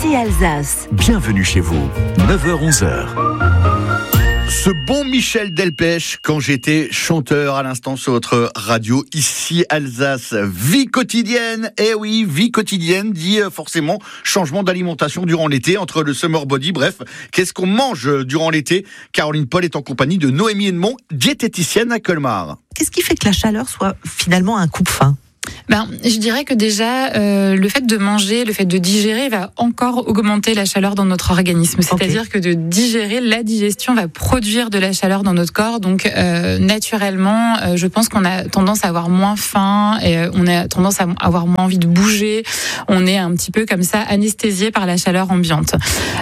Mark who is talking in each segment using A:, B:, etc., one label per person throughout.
A: Ici Alsace.
B: Bienvenue chez vous, 9h-11h.
C: Ce bon Michel Delpech, quand j'étais chanteur à l'instant sur votre radio, ici Alsace. Vie quotidienne, eh oui, vie quotidienne dit forcément changement d'alimentation durant l'été, entre le summer body, bref, qu'est-ce qu'on mange durant l'été? Caroline Paul est en compagnie de Noémie Edmond, diététicienne à Colmar.
D: Qu'est-ce qui fait que la chaleur soit finalement un coupe-faim ?
E: Je dirais que déjà, le fait de manger, le fait de digérer va encore augmenter la chaleur dans notre organisme. C'est-à-dire que de digérer, la digestion va produire de la chaleur dans notre corps. Donc, naturellement, je pense qu'on a tendance à avoir moins faim et on a tendance à avoir moins envie de bouger. On est un petit peu comme ça anesthésié par la chaleur ambiante.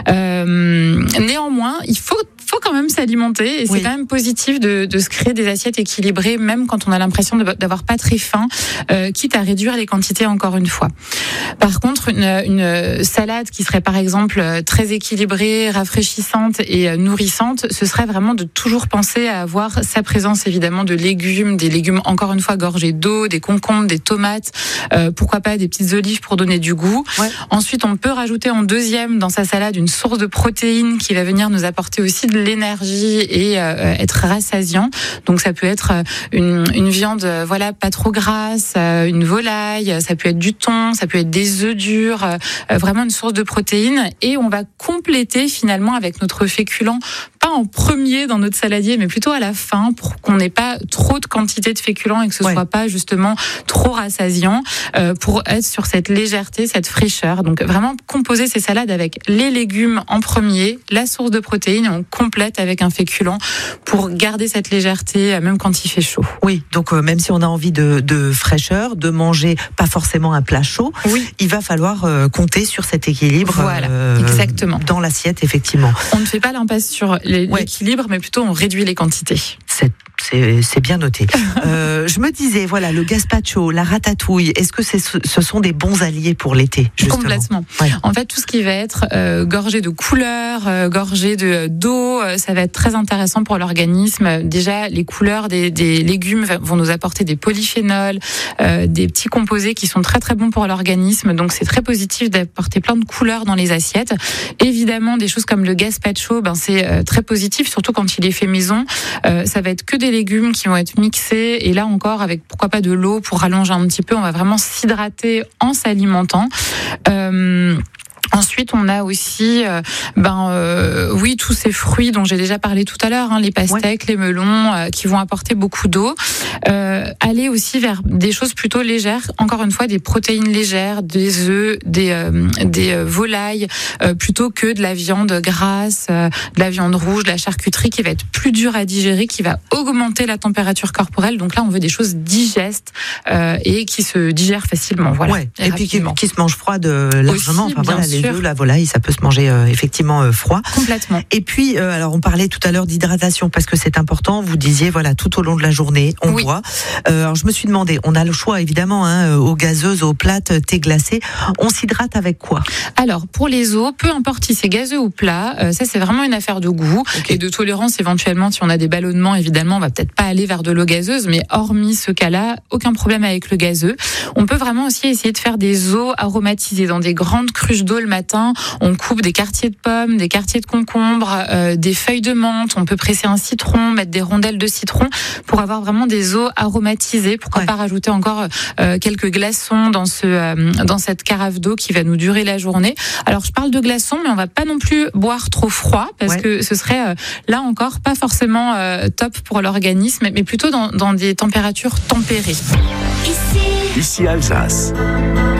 E: Néanmoins, il faut quand même s'alimenter et c'est quand même positif de se créer des assiettes équilibrées même quand on a l'impression d'avoir pas très faim, quitte à réduire les quantités encore une fois. Par contre, une salade qui serait par exemple très équilibrée, rafraîchissante et nourrissante, ce serait vraiment de toujours penser à avoir sa présence évidemment de légumes, des légumes encore une fois gorgés d'eau, des concombres, des tomates, pourquoi pas des petites olives pour donner du goût. Ouais. Ensuite, on peut rajouter en deuxième dans sa salade une source de protéines qui va venir nous apporter aussi de l'énergie et être rassasiant. Donc ça peut être une viande pas trop grasse, une volaille, ça peut être du thon, ça peut être des œufs durs, vraiment une source de protéines. Et on va compléter finalement avec notre féculent, pas en premier dans notre saladier, mais plutôt à la fin pour qu'on n'ait pas trop de quantité de féculents et que ce soit pas justement trop rassasiant, pour être sur cette légèreté, cette fraîcheur. Donc vraiment composer ces salades avec les légumes en premier, la source de protéines, et on complète avec un féculent pour garder cette légèreté même quand il fait chaud.
D: Oui, donc même si on a envie de fraîcheur, de manger pas forcément un plat chaud, il va falloir compter sur cet équilibre
E: exactement.
D: Dans l'assiette, effectivement.
E: On ne fait pas l'impasse sur l'équilibre, mais plutôt on réduit les quantités.
D: C'est bien noté. Je me disais, voilà, le gazpacho, la ratatouille, est-ce que ce sont des bons alliés pour l'été, justement ?
E: Complètement. Ouais. En fait, tout ce qui va être gorgé de couleurs, gorgé d'eau, ça va être très intéressant pour l'organisme. Déjà, les couleurs des légumes vont nous apporter des polyphénols, des petits composés qui sont très très bons pour l'organisme. Donc, c'est très positif d'apporter plein de couleurs dans les assiettes. Évidemment, des choses comme le gazpacho, c'est très positif, surtout quand il est fait maison. Ça va être que des légumes qui vont être mixés et là encore avec pourquoi pas de l'eau pour rallonger un petit peu. On va vraiment s'hydrater en s'alimentant. Ensuite, on a aussi, tous ces fruits dont j'ai déjà parlé tout à l'heure, les pastèques, les melons, qui vont apporter beaucoup d'eau. Aller aussi vers des choses plutôt légères. Encore une fois, des protéines légères, des œufs, des volailles, plutôt que de la viande grasse, de la viande rouge, de la charcuterie qui va être plus dure à digérer, qui va augmenter la température corporelle. Donc là, on veut des choses digestes et qui se digèrent facilement. Voilà. Ouais.
D: Et puis qui se mangent froid largement.
E: Aussi,
D: les œufs, la volaille, ça peut se manger effectivement froid.
E: Complètement.
D: Et puis, alors on parlait tout à l'heure d'hydratation parce que c'est important. Vous disiez, tout au long de la journée, on boit. Alors je me suis demandé, on a le choix évidemment, aux gazeuses, aux plates, thé glacé. On s'hydrate avec quoi ?
E: Alors pour les eaux, peu importe si c'est gazeux ou plat, ça c'est vraiment une affaire de goût et de tolérance éventuellement. Si on a des ballonnements, évidemment, on va peut-être pas aller vers de l'eau gazeuse, mais hormis ce cas-là, aucun problème avec le gazeux. On peut vraiment aussi essayer de faire des eaux aromatisées dans des grandes cruches d'eau le matin. On coupe des quartiers de pommes, des quartiers de concombre, des feuilles de menthe. On peut presser un citron, mettre des rondelles de citron pour avoir vraiment des eaux aromatisées. Pourquoi pas rajouter encore quelques glaçons dans cette carafe d'eau qui va nous durer la journée. Alors je parle de glaçons, mais on va pas non plus boire trop froid parce que ce serait là encore pas forcément top pour l'organisme, mais plutôt dans des températures tempérées.
B: Ici Alsace.